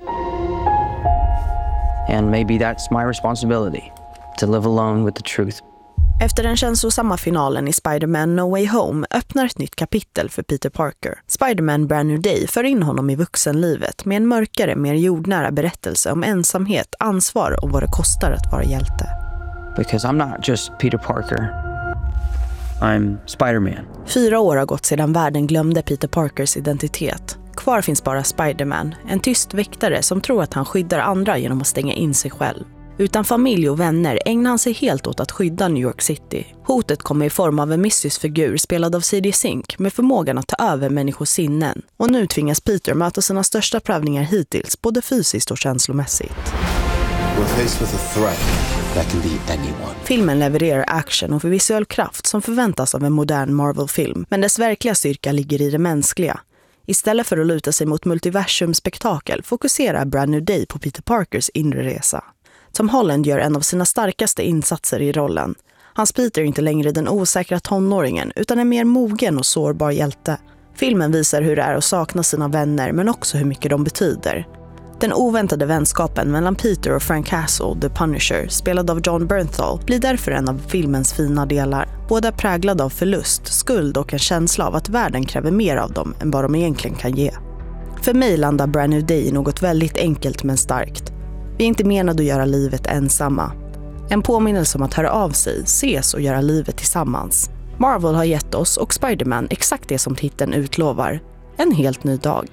And maybe that's my responsibility, to live alone with the truth. Efter den känslosamma finalen i Spider-Man No Way Home öppnar ett nytt kapitel för Peter Parker. Spider-Man Brand New Day för in honom i vuxenlivet med en mörkare, mer jordnära berättelse om ensamhet, ansvar och vad det kostar att vara hjälte. Because I'm not just Peter Parker. I'm Spider-Man. 4 år har gått sedan världen glömde Peter Parkers identitet. Kvar finns bara Spider-Man, en tyst väktare som tror att han skyddar andra genom att stänga in sig själv. Utan familj och vänner ägnar han sig helt åt att skydda New York City. Hotet kommer i form av en mystisk figur spelad av C.D. Sink med förmågan att ta över människors sinnen. Och nu tvingas Peter möta sina största prövningar hittills, både fysiskt och känslomässigt. We're faced with a threat that can be anyone. Filmen levererar action och visuell kraft som förväntas av en modern Marvel-film, men dess verkliga styrka ligger i det mänskliga. Istället för att luta sig mot multiversumspektakel fokuserar Brand New Day på Peter Parkers inre resa. Tom Holland gör en av sina starkaste insatser i rollen. Hans Peter är inte längre den osäkra tonåringen utan en mer mogen och sårbar hjälte. Filmen visar hur det är att sakna sina vänner men också hur mycket de betyder. Den oväntade vänskapen mellan Peter och Frank Castle, The Punisher, spelad av John Bernthal, blir därför en av filmens fina delar. Båda präglade av förlust, skuld och en känsla av att världen kräver mer av dem än vad de egentligen kan ge. För mig landar Brand New Day i något väldigt enkelt men starkt. Vi är inte menade att göra livet ensamma. En påminnelse om att höra av sig, ses och göra livet tillsammans. Marvel har gett oss och Spider-Man exakt det som titeln utlovar. En helt ny dag.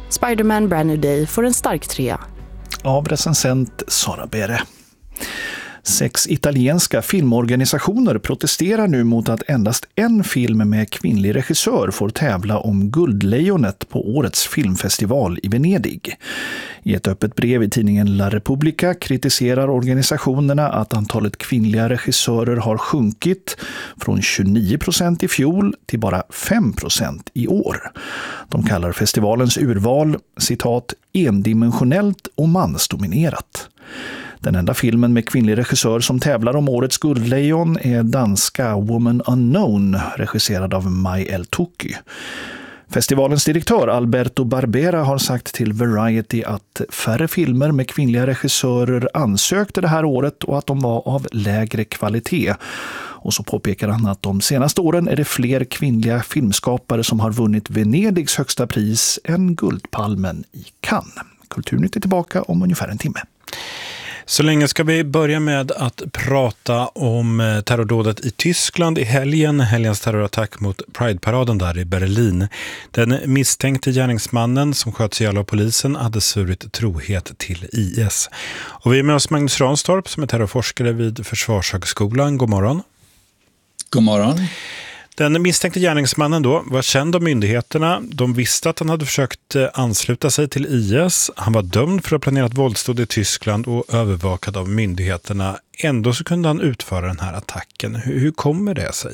Spider-Man Brand New Day får en stark 3. Av recensent Sara Bere. 6 italienska filmorganisationer protesterar nu mot att endast en film med kvinnlig regissör får tävla om Guldlejonet på årets filmfestival i Venedig. I ett öppet brev i tidningen La Repubblica kritiserar organisationerna att antalet kvinnliga regissörer har sjunkit från 29% i fjol till bara 5% i år. De kallar festivalens urval, citat, endimensionellt och mansdominerat. Den enda filmen med kvinnlig regissör som tävlar om årets guldlejon är danska Woman Unknown, regisserad av Mai El-Touki. Festivalens direktör Alberto Barbera har sagt till Variety att färre filmer med kvinnliga regissörer ansökte det här året och att de var av lägre kvalitet. Och så påpekar han att de senaste åren är det fler kvinnliga filmskapare som har vunnit Venedigs högsta pris än Guldpalmen i Cannes. Kulturnytt är tillbaka om ungefär en timme. Så länge ska vi börja med att prata om terrordådet i Tyskland i helgen. Helgens terrorattack mot Pride-paraden där i Berlin. Den misstänkte gärningsmannen som sköts ihjäl av polisen hade svurit trohet till IS. Och vi är med oss Magnus Ranstorp som är terrorforskare vid Försvarshögskolan. God morgon. God morgon. Den misstänkte gärningsmannen då var känd av myndigheterna. De visste att han hade försökt ansluta sig till IS. Han var dömd för att ha planerat våldsdåd i Tyskland och övervakad av myndigheterna. Ändå så kunde han utföra den här attacken. Hur kommer det sig?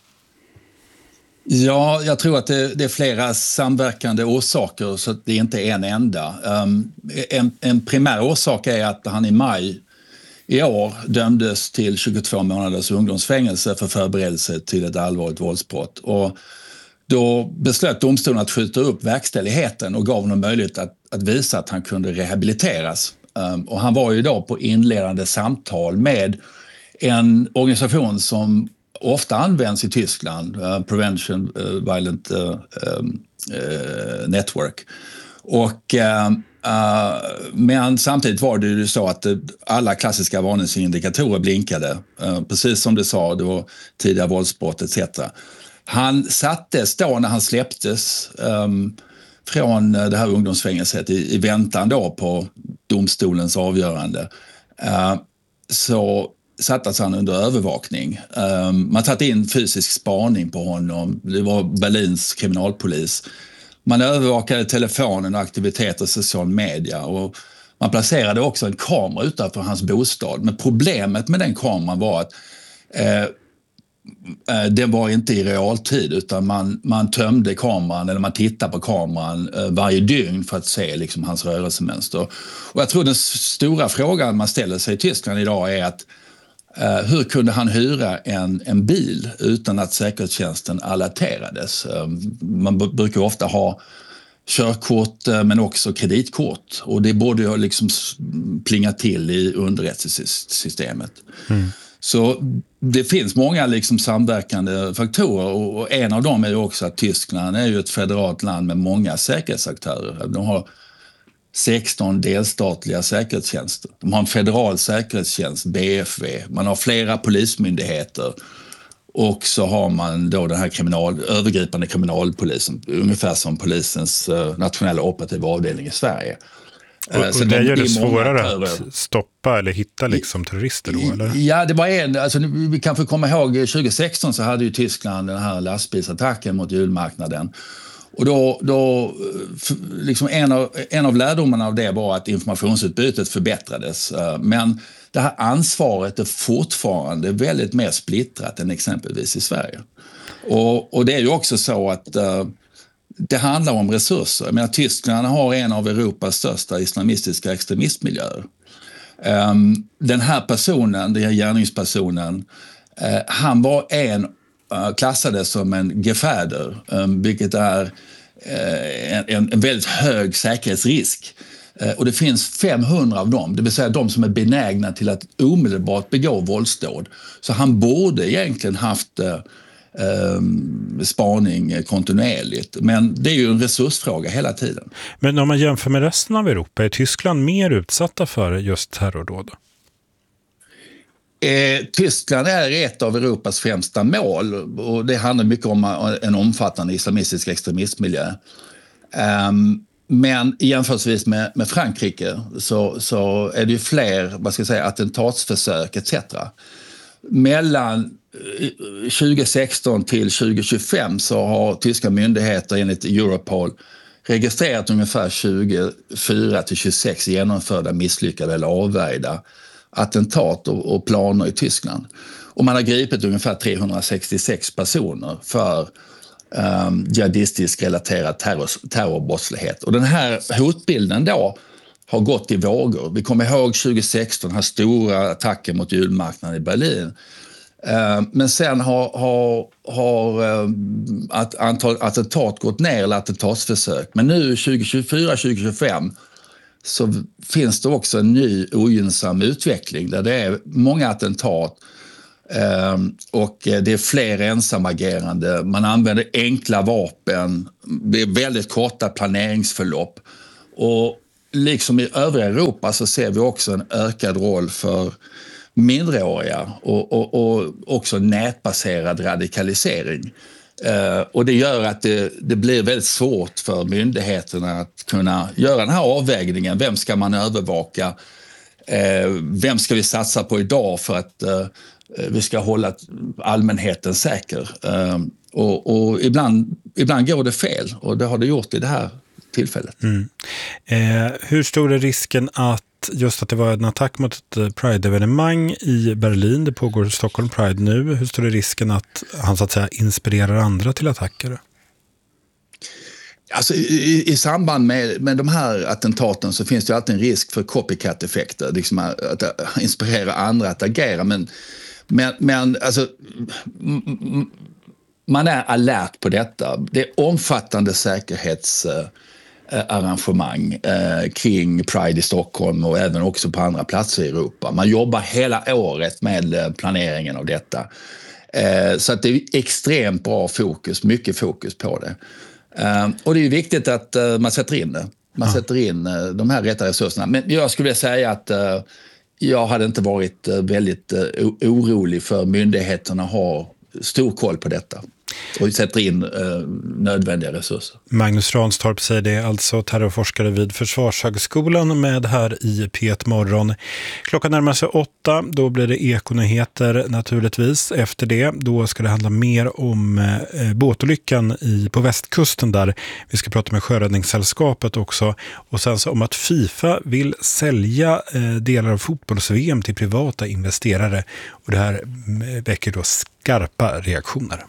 Ja, jag tror att det är flera samverkande orsaker så att det inte är en enda. En primär orsak är att han i maj i år dömdes till 22 månaders ungdomsfängelse för förberedelse till ett allvarligt våldsbrott. Och då beslöt domstolen att skjuta upp verkställigheten och gav honom möjlighet att visa att han kunde rehabiliteras. Och han var ju då på inledande samtal med en organisation som ofta används i Tyskland, Prevention Violent Network. Och men samtidigt var det ju så att alla klassiska varningsindikatorer blinkade. Precis som du sa, det var tidiga våldsbrott etc. Han sattes då när han släpptes från det här ungdomsfängelset i väntan då på domstolens avgörande. Så sattes han under övervakning. Man satte in fysisk spaning på honom. Det var Berlins kriminalpolis. Man övervakade telefonen och aktiviteter och social media och man placerade också en kamera utanför hans bostad. Men problemet med den kameran var att den var inte i realtid utan man tömde kameran eller man tittade på kameran varje dygn för att se liksom hans rörelsemönster. Och jag tror den stora frågan man ställer sig i Tyskland idag är att hur kunde han hyra en bil utan att säkerhetstjänsten alerterades? Man brukar ofta ha körkort men också kreditkort och det borde ju liksom plinga till i underrättelsesystemet. Så det finns många liksom samverkande faktorer och en av dem är ju också att Tyskland är ju ett federalt land med många säkerhetsaktörer. De har 16 delstatliga säkerhetstjänster. De har en federal säkerhetstjänst, BFV. Man har flera polismyndigheter. Och så har man då den här övergripande kriminalpolisen, ungefär som polisens nationella operativa avdelning i Sverige. Och det gör det svårare att stoppa eller hitta liksom terrorister då, eller? Ja, det var alltså vi kan få komma ihåg 2016 så hade ju Tyskland den här lastbilsattacken mot julmarknaden. Och då liksom en av lärdomarna av det var att informationsutbytet förbättrades. Men det här ansvaret är fortfarande väldigt mer splittrat än exempelvis i Sverige. Och det är ju också så att det handlar om resurser. Jag menar, Tyskland har en av Europas största islamistiska extremistmiljöer. Den här personen, den här gärningspersonen, han var klassades som en Gefährder, vilket är en väldigt hög säkerhetsrisk. Och det finns 500 av dem, det vill säga de som är benägna till att omedelbart begå våldsdåd. Så han borde egentligen haft spaning kontinuerligt. Men det är ju en resursfråga hela tiden. Men om man jämför med resten av Europa, är Tyskland mer utsatta för just terrordåd? Tyskland är ett av Europas främsta mål och det handlar mycket om en omfattande islamistisk extremistmiljö. Men jämförelsevis med Frankrike så är det ju fler attentatsförsök etc. Mellan 2016 till 2025 så har tyska myndigheter enligt Europol registrerat ungefär 24-26 genomförda, misslyckade eller avväjda attentat och planer i Tyskland. Och man har gripit ungefär 366 personer för jihadistisk relaterad terrorbrottslighet. Och den här hotbilden då har gått i vågor. Vi kommer ihåg 2016, här stora attacker mot julmarknaden i Berlin. Men sen har antalet attentat gått ner, eller attentatsförsök. Men nu 2024-2025 så finns det också en ny ogynnsam utveckling där det är många attentat och det är fler ensamagerande. Man använder enkla vapen, det är väldigt korta planeringsförlopp. Och liksom i övriga Europa så ser vi också en ökad roll för minderåriga och också nätbaserad radikalisering. Och det gör att det blir väldigt svårt för myndigheterna att kunna göra den här avvägningen. Vem ska man övervaka? Vem ska vi satsa på idag för att vi ska hålla allmänheten säker? Och ibland går det fel, och det har det gjort i det här tillfället. Hur stor är risken att det var en attack mot ett Pride-evenemang i Berlin, det pågår Stockholm Pride nu, hur stor är risken att han så att säga inspirerar andra till attacker? Alltså, i samband med de här attentaten så finns det alltid en risk för copycat-effekter, liksom att inspirera andra att agera, men alltså, man är alert på detta. Det är omfattande säkerhetsarrangemang kring Pride i Stockholm och även också på andra platser i Europa. Man jobbar hela året med planeringen av detta. Så att det är extremt bra fokus, mycket fokus på det. Och det är ju viktigt att man sätter in det. Man sätter in de här rätta resurserna. Men jag skulle vilja säga att jag hade inte varit väldigt orolig, för myndigheterna har stor koll på detta och sätter in nödvändiga resurser. Magnus Ranstorp säger det, alltså terrorforskare vid Försvarshögskolan, med här i P1 Morgon. Klockan närmar sig 8, då blir det ekonyheter naturligtvis. Efter det, då ska det handla mer om båtolyckan på västkusten där. Vi ska prata med Sjöräddningssällskapet också. Och sen så om att FIFA vill sälja delar av fotbolls-VM till privata investerare. Och det här väcker då skarpa reaktioner.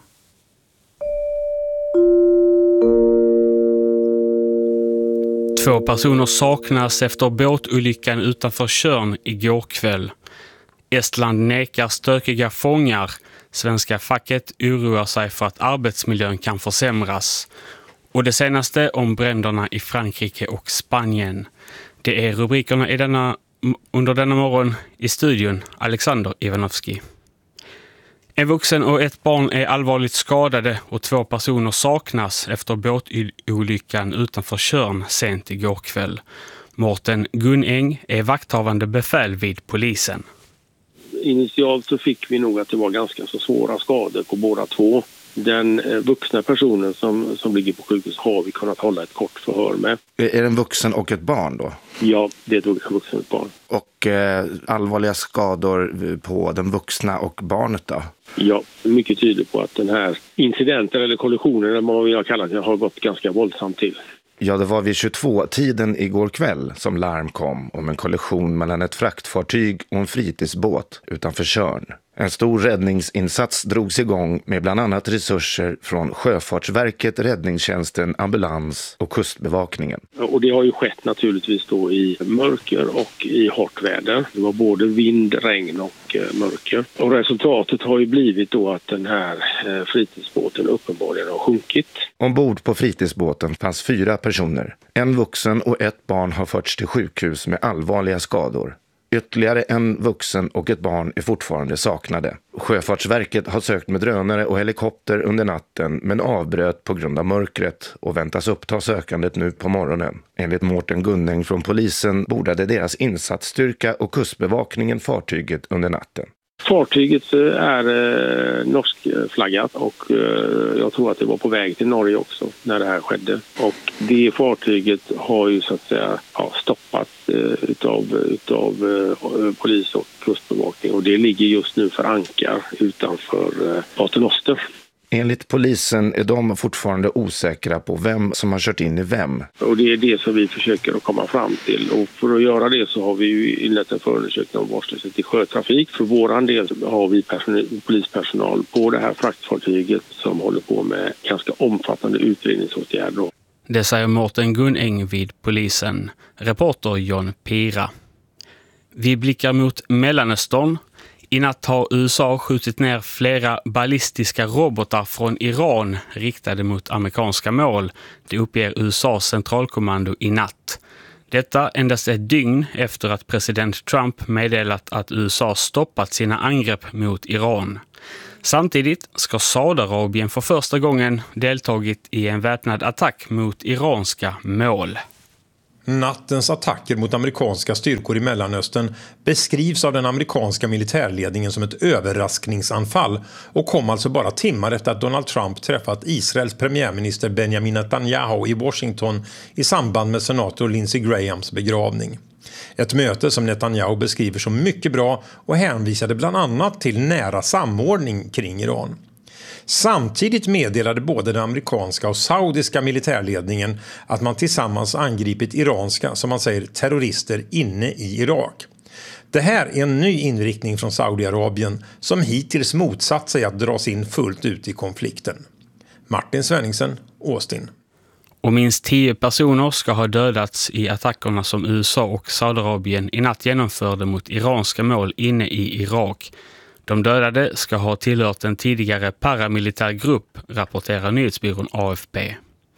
Två personer saknas efter båtolyckan utanför Tjörn igår kväll. Estland nekar stökiga fångar. Svenska facket oroar sig för att arbetsmiljön kan försämras. Och det senaste om bränderna i Frankrike och Spanien. Det är rubrikerna under denna morgon. I studion Alexander Ivanovski. En vuxen och ett barn är allvarligt skadade och 2 personer saknas efter båtolyckan utanför Tjörn sent igår kväll. Mårten Gunnäng är vakthavande befäl vid polisen. Initialt så fick vi nog att det var ganska så svåra skador på båda två. Den vuxna personen som ligger på sjukhus har vi kunnat hålla ett kort förhör med. Är det en vuxen och ett barn då? Ja, det är ett vuxen och ett barn. Och allvarliga skador på den vuxna och barnet då? Ja, mycket tyder på att den här incidenten eller kollisionen, eller vad jag kallar det, har gått ganska våldsamt till. Ja, det var vid 22-tiden igår kväll som larm kom om en kollision mellan ett fraktfartyg och en fritidsbåt utanför Tjörn. En stor räddningsinsats drogs igång med bland annat resurser från Sjöfartsverket, räddningstjänsten, ambulans och kustbevakningen. Och det har ju skett naturligtvis då i mörker och i hårt väder. Det var både vind, regn och mörker. Och resultatet har ju blivit då att den här fritidsbåten uppenbarligen har sjunkit. Ombord på fritidsbåten fanns 4 personer. En vuxen och ett barn har förts till sjukhus med allvarliga skador. Ytterligare en vuxen och ett barn är fortfarande saknade. Sjöfartsverket har sökt med drönare och helikopter under natten men avbröt på grund av mörkret och väntas uppta sökandet nu på morgonen. Enligt Mårten Gunnäng från polisen bordade deras insatsstyrka och kustbevakningen fartyget under natten. Fartyget är norskflaggat och jag tror att det var på väg till Norge också när det här skedde. Och det fartyget har ju så att säga stoppats utav polis och kustbevakning och det ligger just nu för ankar utanför Pater Noster. Enligt polisen är de fortfarande osäkra på vem som har kört in i vem. Och det är det som vi försöker att komma fram till. Och för att göra det så har vi ju inlett en förundersökning om vårdslöshet i sjötrafik. För våran del har vi polispersonal på det här fraktfartyget som håller på med ganska omfattande utredningsåtgärder. Det säger Mårten Gunnäng vid polisen. Reporter John Pira. Vi blickar mot Mellanöstern. I natt har USA skjutit ner flera ballistiska robotar från Iran riktade mot amerikanska mål. Det uppger USAs centralkommando i natt. Detta endast ett dygn efter att president Trump meddelat att USA stoppat sina angrepp mot Iran. Samtidigt ska Saudiarabien för första gången deltagit i en väpnad attack mot iranska mål. Nattens attacker mot amerikanska styrkor i Mellanöstern beskrivs av den amerikanska militärledningen som ett överraskningsanfall och kom alltså bara timmar efter att Donald Trump träffat Israels premiärminister Benjamin Netanyahu i Washington i samband med senator Lindsey Grahams begravning. Ett möte som Netanyahu beskriver som mycket bra och hänvisade bland annat till nära samordning kring Iran. Samtidigt meddelade både den amerikanska och saudiska militärledningen att man tillsammans angripit iranska, som man säger, terrorister inne i Irak. Det här är en ny inriktning från Saudiarabien som hittills motsatt sig att dras in fullt ut i konflikten. Martin Svenningsen, Austin. Och minst 10 personer ska ha dödats i attackerna som USA och Saudiarabien i natt genomförde mot iranska mål inne i Irak. De dödade ska ha tillhört en tidigare paramilitär grupp, rapporterar nyhetsbyrån AFP.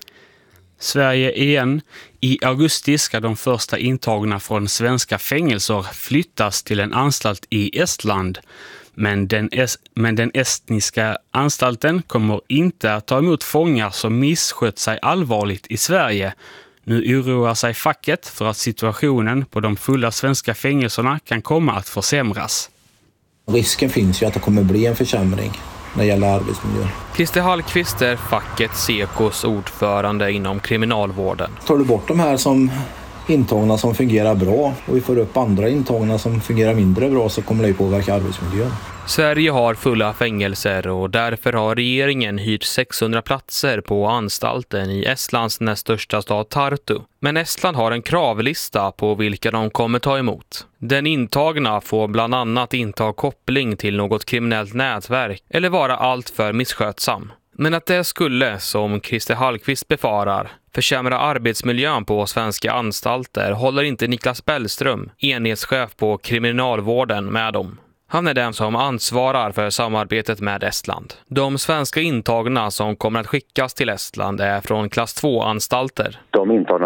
Sverige igen. I augusti ska de första intagna från svenska fängelser flyttas till en anstalt i Estland. Men den estniska anstalten kommer inte att ta emot fångar som misskött sig allvarligt i Sverige. Nu oroar sig facket för att situationen på de fulla svenska fängelserna kan komma att försämras. Risken finns ju att det kommer bli en försämring när det gäller arbetsmiljön. Christer Hallqvist är facket Sekos ordförande inom kriminalvården. Tar du bort de här som intagna som fungerar bra och vi får upp andra intagna som fungerar mindre bra så kommer det ju påverka arbetsmiljön. Sverige har fulla fängelser och därför har regeringen hyrt 600 platser på anstalten i Estlands näst största stad Tartu. Men Estland har en kravlista på vilka de kommer ta emot. Den intagna får bland annat inte ha koppling till något kriminellt nätverk eller vara alltför misskötsam. Men att det skulle, som Christer Hallqvist befarar, försämra arbetsmiljön på svenska anstalter håller inte Niklas Bellström, enhetschef på kriminalvården, med om. Han är den som ansvarar för samarbetet med Estland. De svenska intagna som kommer att skickas till Estland är från klass 2-anstalter. De intagna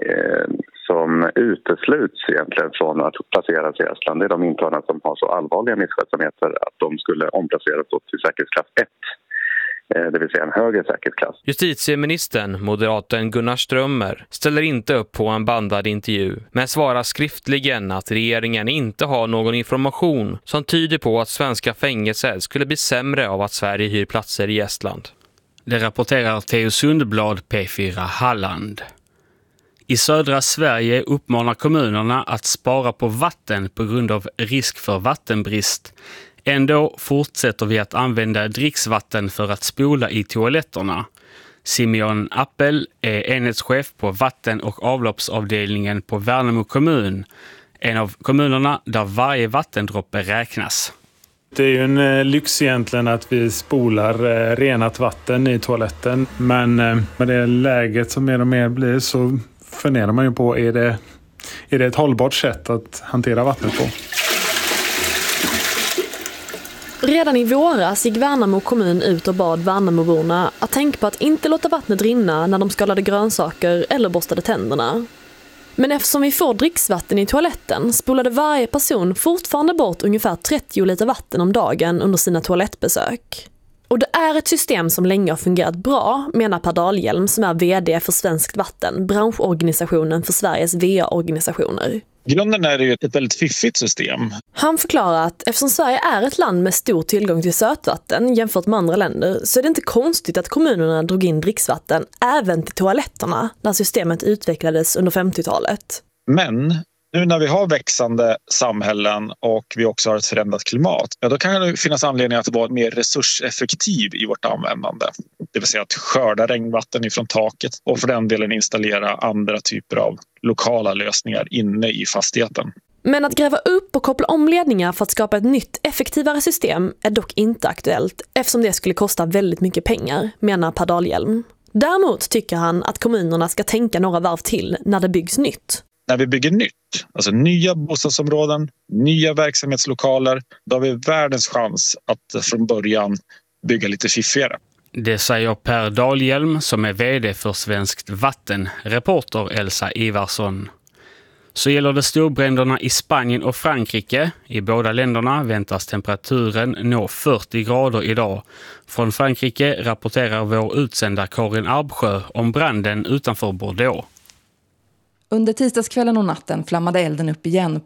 som utesluts egentligen från att placeras i Estland, det är de intagna som har så allvarliga misskötsamheter att de skulle omplaceras till säkerhetsklass 1. Det vill säga en högre säkerhetsklass. Justitieministern, moderaten Gunnar Strömmer, ställer inte upp på en bandad intervju, men svarar skriftligen att regeringen inte har någon information som tyder på att svenska fängelser skulle bli sämre av att Sverige hyr platser i Estland. Det rapporterar Theo Sundblad, P4 Halland. I södra Sverige uppmanar kommunerna att spara på vatten på grund av risk för vattenbrist. Ändå fortsätter vi att använda dricksvatten för att spola i toaletterna. Simeon Appel är enhetschef på vatten- och avloppsavdelningen på Värnamo kommun. En av kommunerna där varje vattendroppe räknas. Det är ju en lyx egentligen att vi spolar renat vatten i toaletten. Men med det läget som mer och mer blir så funderar man ju på, är det ett hållbart sätt att hantera vattnet på? Redan i våras gick Värnamo kommun ut och bad Värnamoborna att tänka på att inte låta vattnet rinna när de skalade grönsaker eller borstade tänderna. Men eftersom vi får dricksvatten i toaletten spolade varje person fortfarande bort ungefär 30 liter vatten om dagen under sina toalettbesök. Och det är ett system som länge har fungerat bra, menar Per Dahlhjelm som är vd för Svenskt Vatten, branschorganisationen för Sveriges VA-organisationer. Grunden är det ju ett väldigt fiffigt system. Han förklarar att eftersom Sverige är ett land med stor tillgång till sötvatten jämfört med andra länder så är det inte konstigt att kommunerna drog in dricksvatten även till toaletterna när systemet utvecklades under 50-talet. Men nu när vi har växande samhällen och vi också har ett förändrat klimat, då kan det finnas anledning att vara mer resurseffektiv i vårt användande. Det vill säga att skörda regnvatten ifrån taket och för den delen installera andra typer av lokala lösningar inne i fastigheten. Men att gräva upp och koppla om ledningar för att skapa ett nytt, effektivare system är dock inte aktuellt eftersom det skulle kosta väldigt mycket pengar, menar Per Dahlhjelm. Däremot tycker han att kommunerna ska tänka några varv till när det byggs nytt. När vi bygger nytt, alltså nya bostadsområden, nya verksamhetslokaler, då har vi världens chans att från början bygga lite fiffigare. Det säger Per Dahlhjelm som är vd för Svenskt Vatten, reporter Elsa Ivarsson. Så gäller det storbränderna i Spanien och Frankrike. I båda länderna väntas temperaturen nå 40 grader idag. Från Frankrike rapporterar vår utsända Karin Arbsjö om branden utanför Bordeaux. Under tisdagskvällen och natten flammade elden upp igen